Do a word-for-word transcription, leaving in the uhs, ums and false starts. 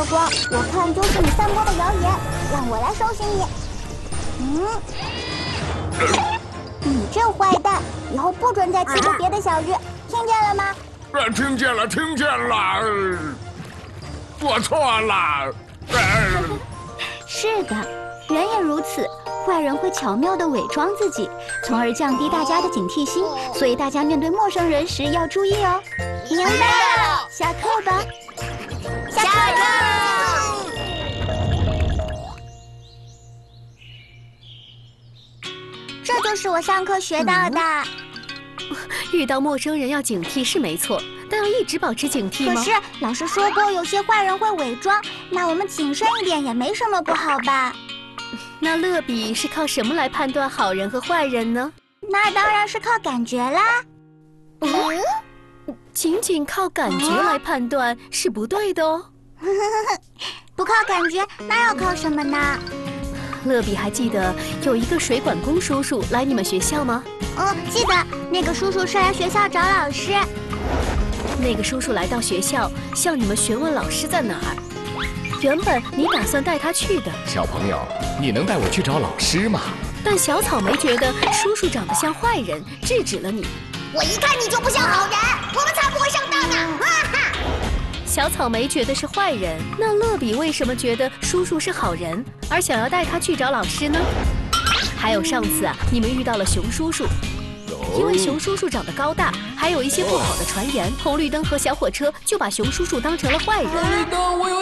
月光，我看就是你散播的谣言，让我来收拾你。嗯，你这坏蛋，以后不准再欺负别的小鱼，听见了吗？ 呃，听见了，听见了，我错了。 是的，人也如此。 坏人会巧妙地伪装自己，从而降低大家的警惕心，所以大家面对陌生人时要注意哦。明白了，下课吧。下课。这就是我上课学到的。 嗯、遇到陌生人要警惕是没错，但要一直保持警惕吗？ 可是老师说过，有些坏人会伪装，那我们谨慎一点也没什么不好吧？ 那乐比是靠什么来判断好人和坏人呢？ 那当然是靠感觉啦。 嗯，仅仅靠感觉来判断是不对的哦。 不靠感觉，那要靠什么呢？ 乐比还记得有一个水管工叔叔来你们学校吗？ 嗯，记得。那个叔叔是来学校找老师。 那个叔叔来到学校，向你们询问老师在哪儿。 原本你打算带他去的， 小朋友，你能带我去找老师吗？ 但小草莓觉得叔叔长得像坏人，制止了你。 我一看你就不像好人，我们才不会上当呢！哈哈。 小草莓觉得是坏人，那乐比为什么觉得叔叔是好人，而想要带他去找老师呢？还有上次啊，你们遇到了熊叔叔。 因为熊叔叔长得高大，还有一些不好的传言，红绿灯和小火车就把熊叔叔当成了坏人。 红绿灯，我有